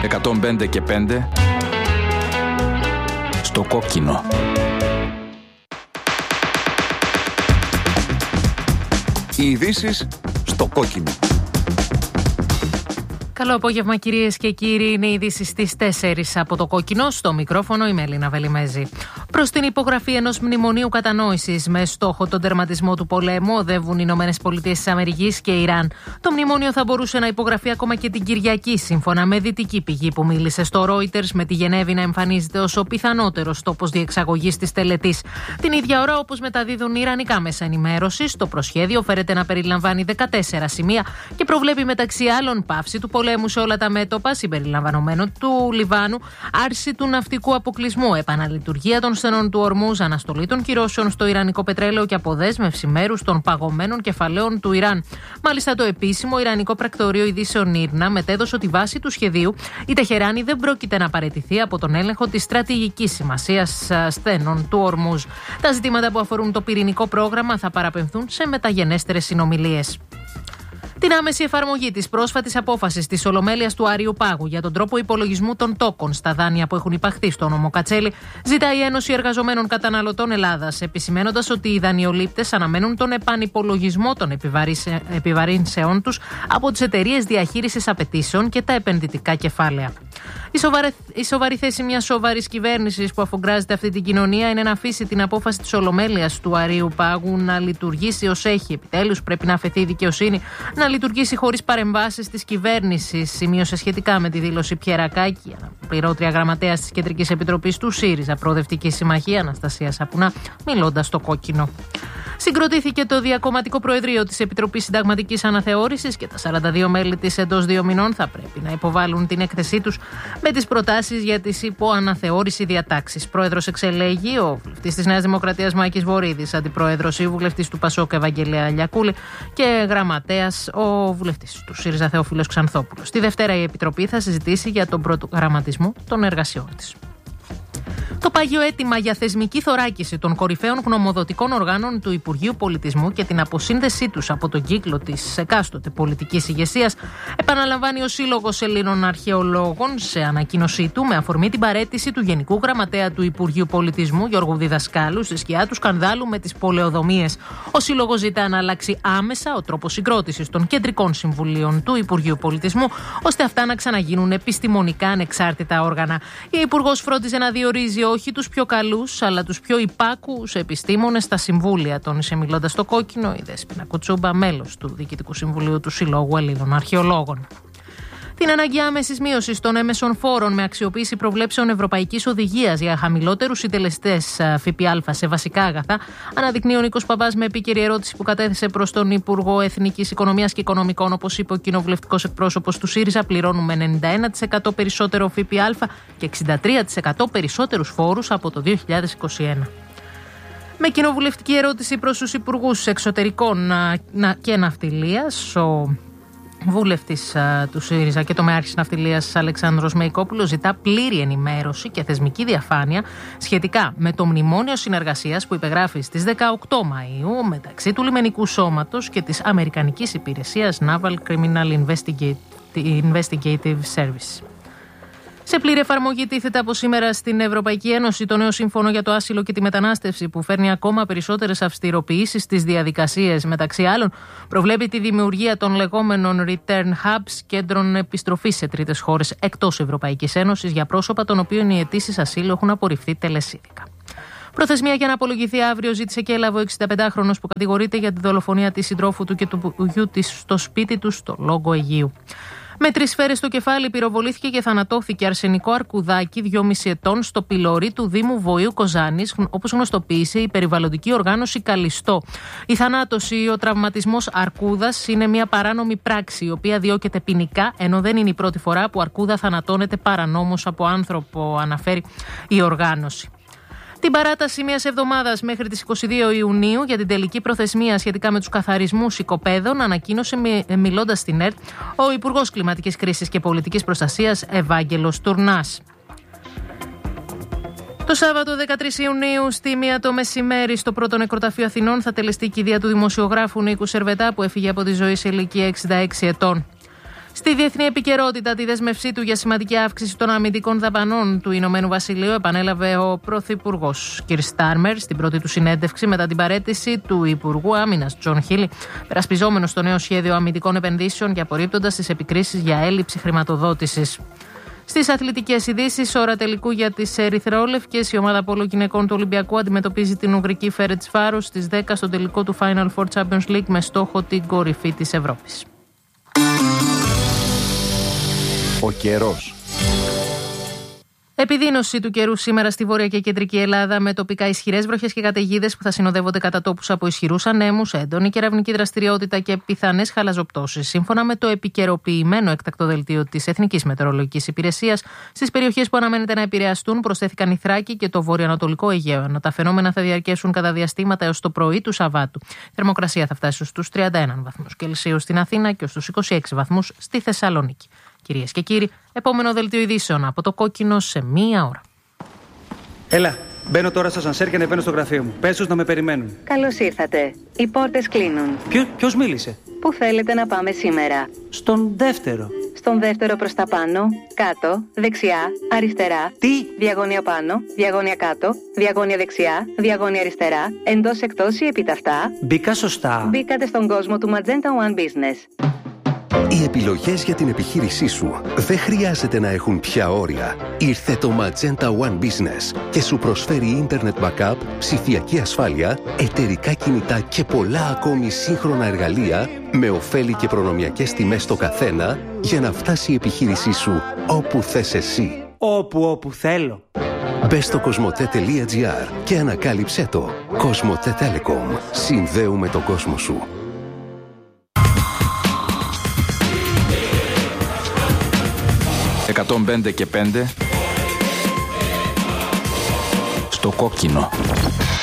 105 και 5 στο κόκκινο. Οι ειδήσεις στο κόκκινο. Καλό απόγευμα, κυρίες και κύριοι. Είναι οι ειδήσεις στις 4 από το κόκκινο. Στο μικρόφωνο η Μελίνα Βελιμέζη. Προς την υπογραφή ενός μνημονίου κατανόησης με στόχο τον τερματισμό του πολέμου οδεύουν οι Ηνωμένες Πολιτείες της Αμερικής και Ιράν. Το μνημόνιο θα μπορούσε να υπογραφεί ακόμα και την Κυριακή, σύμφωνα με δυτική πηγή που μίλησε στο Reuters, με τη Γενέβη να εμφανίζεται ως ο πιθανότερος τόπος διεξαγωγής της τελετής. Την ίδια ώρα, όπως μεταδίδουν ιρανικά μέσα ενημέρωσης, το προσχέδιο φέρεται να περιλαμβάνει 14 σημεία και προβλέπει μεταξύ άλλων πάυση του πολέμου σε όλα τα μέτωπα, συμπεριλαμβανομένου του Λιβάνου, άρση του ναυτικού αποκλεισμού, επαναλειτουργία των στενών του Ορμούζ, αναστολή των κυρώσεων στο ιρανικό πετρέλαιο και αποδέσμευση μέρους των παγωμένων κεφαλαίων του Ιράν. Μάλιστα, το επίσημο ιρανικό πρακτορείο ειδήσεων Ήρνα μετέδωσε ότι βάσει του σχεδίου η Τεχεράνη δεν πρόκειται να παραιτηθεί από τον έλεγχο της στρατηγικής σημασίας στενών του Ορμούζ. Τα ζητήματα που αφορούν το πυρηνικό πρόγραμμα θα παραπεμφθούν σε μεταγενέστερες συνομιλίες. Την άμεση εφαρμογή της πρόσφατης απόφασης της Ολομέλειας του Άριου Πάγου για τον τρόπο υπολογισμού των τόκων στα δάνεια που έχουν υπαχθεί στο νόμο Κατσέλη, ζητάει η Ένωση Εργαζομένων Καταναλωτών Ελλάδας, επισημαίνοντας ότι οι δανειολήπτες αναμένουν τον επανυπολογισμό των επιβαρύνσεών τους από τις εταιρείες διαχείρισης απαιτήσεων και τα επενδυτικά κεφάλαια. Η σοβαρή θέση μιας σοβαρής κυβέρνησης που αφογκράζεται αυτή την κοινωνία είναι να αφήσει την απόφαση της Ολομέλειας του Αρείου Πάγου να λειτουργήσει ως έχει. Επιτέλους, πρέπει να αφαιθεί η δικαιοσύνη να λειτουργήσει χωρίς παρεμβάσεις της κυβέρνησης, σημείωσε σχετικά με τη δήλωση Πιερακάκη, αναπληρώτρια γραμματέας της Κεντρικής Επιτροπής του ΣΥΡΙΖΑ Προοδευτική Συμμαχία, Αναστασία Σαπουνά, μιλώντας στο κόκκινο. Συγκροτήθηκε το Διακομματικό Προεδρείο της Επιτροπής Συνταγματικής Αναθεώρησης και τα 42 μέλη της εντός 2 μηνών θα πρέπει να υποβάλουν την έκθεσή τους με τις προτάσεις για τις υποαναθεώρηση διατάξεις. Πρόεδρος εξελέγει ο βουλευτής της Νέας Δημοκρατίας Μάκης Βορίδης, αντιπρόεδρος ή βουλευτής του Πασόκ Ευαγγελέα Λιακούλη και γραμματέας ο βουλευτής του ΣΥΡΙΖΑ Θεόφιλος Ξανθόπουλος. Τη Δευτέρα η Επιτροπή θα συζητήσει για τον προγραμματισμό των εργασιών της. Το πάγιο αίτημα για θεσμική θωράκιση των κορυφαίων γνωμοδοτικών οργάνων του Υπουργείου Πολιτισμού και την αποσύνδεσή τους από τον κύκλο της εκάστοτε πολιτικής ηγεσίας επαναλαμβάνει ο Σύλλογος Ελλήνων Αρχαιολόγων σε ανακοίνωσή του με αφορμή την παραίτηση του Γενικού Γραμματέα του Υπουργείου Πολιτισμού Γιώργου Διδασκάλου στη σκιά του σκανδάλου με τις πολεοδομίες. Ο Σύλλογος ζητά να αλλάξει άμεσα ο τρόπος συγκρότησης των κεντρικών συμβουλίων του Υπουργείου Πολιτισμού, ώστε αυτά να ξαναγίνουν επιστημονικά ανεξάρτητα όργανα. Η Υπουργός φρόντιζε να διορίζει όχι τους πιο καλούς, αλλά τους πιο υπάκουους επιστήμονες στα συμβούλια. Τόνισε μιλώντας στο κόκκινο η Δέσποινα Κουτσούμπα, μέλος του Διοικητικού Συμβουλίου του Συλλόγου Ελλήνων Αρχαιολόγων. Την ανάγκη άμεσης μείωσης των έμεσων φόρων με αξιοποίηση προβλέψεων Ευρωπαϊκής Οδηγίας για χαμηλότερους συντελεστές ΦΠΑ σε βασικά αγαθά, αναδεικνύει ο Νίκος Παπάς με επίκαιρη ερώτηση που κατέθεσε προς τον Υπουργό Εθνικής Οικονομίας και Οικονομικών. Όπως είπε ο κοινοβουλευτικός εκπρόσωπος του ΣΥΡΙΖΑ, πληρώνουμε 91% περισσότερο ΦΠΑ και 63% περισσότερους φόρους από το 2021. Με κοινοβουλευτική ερώτηση προς τους Υπουργούς Εξωτερικών και Ναυτιλίας, ο βουλευτής του ΣΥΡΙΖΑ και τομεάρχης ναυτιλίας Αλεξάνδρος Μεϊκόπουλος ζητά πλήρη ενημέρωση και θεσμική διαφάνεια σχετικά με το μνημόνιο συνεργασίας που υπεγράφει στις 18 Μαΐου μεταξύ του Λιμενικού Σώματος και της Αμερικανικής Υπηρεσίας Naval Criminal Investigative Service. Σε πλήρη εφαρμογή τίθεται από σήμερα στην Ευρωπαϊκή Ένωση το νέο σύμφωνο για το άσυλο και τη μετανάστευση, που φέρνει ακόμα περισσότερες αυστηροποιήσεις στις διαδικασίες. Μεταξύ άλλων, προβλέπει τη δημιουργία των λεγόμενων return hubs, κέντρων επιστροφής σε τρίτες χώρες εκτός Ευρωπαϊκής Ένωσης, για πρόσωπα των οποίων οι αιτήσεις ασύλου έχουν απορριφθεί τελεσίδικα. Προθεσμία για να απολογηθεί αύριο ζήτησε και έλαβε ο 65χρονος που κατηγορείται για τη δολοφονία της συντρόφου του και του γιου της στο σπίτι του στο Λόγκο Αιγείου. Με 3 σφαίρες στο κεφάλι πυροβολήθηκε και θανατώθηκε αρσενικό αρκουδάκι 2,5 ετών στο πυλωρί του Δήμου Βοήου Κοζάνης, όπως γνωστοποίησε η περιβαλλοντική οργάνωση Καλιστό. Η θανάτωση ή ο τραυματισμός αρκούδας είναι μια παράνομη πράξη, η οποία διώκεται ποινικά, ενώ δεν είναι η πρώτη φορά που αρκούδα θανατώνεται παρανόμως από άνθρωπο, αναφέρει η οργάνωση. Την παράταση μιας εβδομάδας μέχρι τις 22 Ιουνίου για την τελική προθεσμία σχετικά με τους καθαρισμούς οικοπαίδων ανακοίνωσε μιλώντας στην ΕΡΤ ο Υπουργός Κλιματικής Κρίσης και Πολιτικής Προστασίας Ευάγγελος Τουρνάς. Το Σάββατο 13 Ιουνίου στη 1 το μεσημέρι στο Πρώτο Νεκροταφείο Αθηνών θα τελεστεί η κηδεία του δημοσιογράφου Νίκου Σερβετά, που έφυγε από τη ζωή σε ηλικία 66 ετών. Στη διεθνή επικαιρότητα, τη δέσμευσή του για σημαντική αύξηση των αμυντικών δαπανών του Ηνωμένου Βασιλείου επανέλαβε ο Πρωθυπουργός Κιρ Στάρμερ στην πρώτη του συνέντευξη μετά την παραίτηση του Υπουργού Άμυνας Τζον Χίλι, περασπιζόμενος το νέο σχέδιο αμυντικών επενδύσεων και απορρίπτοντας τις επικρίσεις για έλλειψη χρηματοδότησης. Στις αθλητικές ειδήσεις, ώρα τελικού για τις ερυθρόλευκες, η ομάδα πόλο γυναικών του Ολυμπιακού αντιμετωπίζει την Ουγγρική Φέρεντσβάρος στις 10 στο τελικό του Final Four Champions League με στόχο την κορυφή της Ευρώπης. Ο καιρός. Επιδείνωση του καιρού σήμερα στη βόρεια και κεντρική Ελλάδα, με τοπικά ισχυρές βροχές και καταιγίδες που θα συνοδεύονται κατά τόπους από ισχυρούς ανέμους, έντονη κεραυνική δραστηριότητα και πιθανές χαλαζοπτώσεις. Σύμφωνα με το επικαιροποιημένο έκτακτο δελτίο της Εθνικής Μετεωρολογικής Υπηρεσίας, στις περιοχές που αναμένεται να επηρεαστούν προσθέθηκαν η Θράκη και το βορειοανατολικό Αιγαίο, ενώ τα φαινόμενα θα διαρκέσουν κατά διαστήματα έως το πρωί του Σαββάτου. Η θερμοκρασία θα φτάσει στους 31 βαθμούς Κελσίου στην Αθήνα και στους 26 βαθμούς στη Θεσσαλονίκη. Κυρίες και κύριοι, επόμενο δελτίο ειδήσεων από το Κόκκινο σε μία ώρα. Έλα, μπαίνω τώρα στο ασανσέρ και ανεβαίνω στο γραφείο μου. Πες τους να με περιμένουν. Καλώς ήρθατε. Οι πόρτες κλείνουν. Ποιος μίλησε? Πού θέλετε να πάμε σήμερα? Στον δεύτερο. Στον δεύτερο προς τα πάνω, κάτω, δεξιά, αριστερά. Τι? Διαγώνια πάνω, διαγώνια κάτω, διαγώνια δεξιά, διαγώνια αριστερά, εντός εκτός ή επίταυτα. Μπήκα σωστά. Μπήκατε στον κόσμο του Magenta One Business. Οι επιλογές για την επιχείρησή σου δεν χρειάζεται να έχουν πια όρια. Ήρθε το Magenta One Business και σου προσφέρει Internet Backup, ψηφιακή ασφάλεια, εταιρικά κινητά και πολλά ακόμη σύγχρονα εργαλεία με ωφέλη και προνομιακές τιμές στο καθένα για να φτάσει η επιχείρησή σου όπου θες εσύ. Όπου θέλω. Μπες στο cosmote.gr και ανακάλυψέ το. Cosmote Telecom. Συνδέουμε τον κόσμο σου. 105 και 5 στο Κόκκινο.